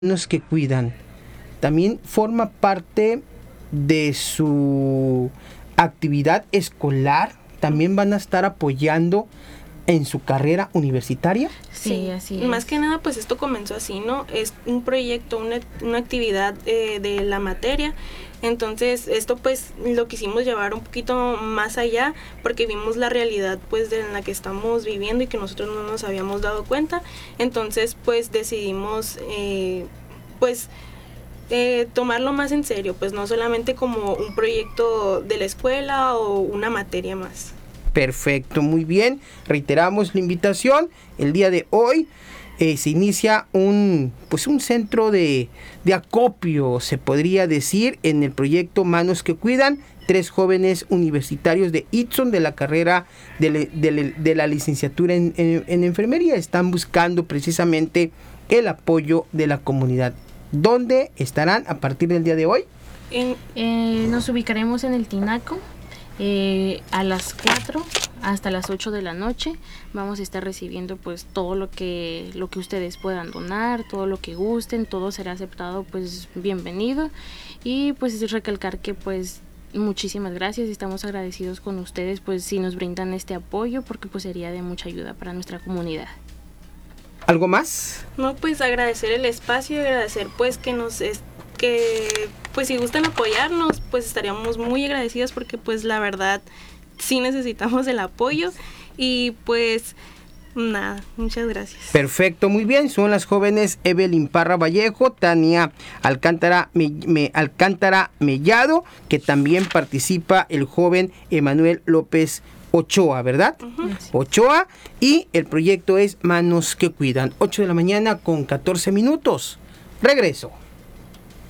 Manos que Cuidan también forma parte de su actividad escolar. También van a estar apoyando en su carrera universitaria. Sí, así es. Más que nada, pues esto comenzó así, ¿no? Es un proyecto, una actividad de la materia. Entonces, esto pues lo quisimos llevar un poquito más allá porque vimos la realidad pues en la que estamos viviendo y que nosotros no nos habíamos dado cuenta. Entonces, pues decidimos tomarlo más en serio, pues no solamente como un proyecto de la escuela o una materia más. Perfecto, muy bien. Reiteramos la invitación. El día de hoy se inicia un centro de acopio, se podría decir, en el proyecto Manos que Cuidan. 3 jóvenes universitarios de Itson, de la carrera de la licenciatura en enfermería, están buscando precisamente el apoyo de la comunidad. ¿Dónde estarán a partir del día de hoy? Nos ubicaremos en el Tinaco. A las 4 hasta las 8 de la noche vamos a estar recibiendo pues todo lo que ustedes puedan donar, todo lo que gusten, todo será aceptado, pues bienvenido. Y pues recalcar que pues muchísimas gracias, estamos agradecidos con ustedes pues si nos brindan este apoyo, porque pues sería de mucha ayuda para nuestra comunidad. ¿Algo más? No, pues agradecer el espacio, agradecer pues que pues si gustan apoyarnos, pues estaríamos muy agradecidos porque pues la verdad sí necesitamos el apoyo y pues nada, muchas gracias. Perfecto, muy bien, son las jóvenes Evelyn Parra Vallejo, Tania Alcántara Mellado, que también participa el joven Emanuel López Ochoa, ¿verdad? Uh-huh. Ochoa, y el proyecto es Manos que Cuidan. 8 de la mañana con 14 minutos. Regreso.